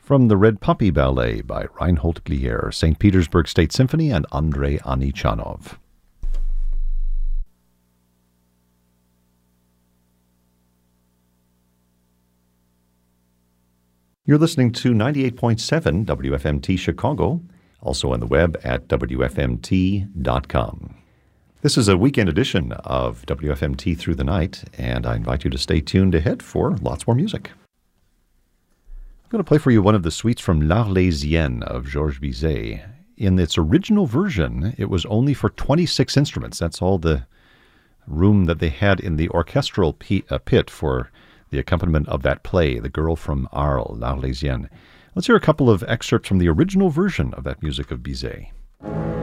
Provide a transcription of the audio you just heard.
From the Red Poppy Ballet by Reinhold Glier, St. Petersburg State Symphony, and Andrei Anichanov. You're listening to 98.7 WFMT Chicago, also on the web at WFMT.com. This is a weekend edition of WFMT Through the Night, and I invite you to stay tuned ahead for lots more music. I'm going to play for you one of the suites from L'Arlésienne of Georges Bizet. In its original version, it was only for 26 instruments. That's all the room that they had in the orchestral pit for the accompaniment of that play, The Girl from Arles, L'Arlésienne. Let's hear a couple of excerpts from the original version of that music of Bizet.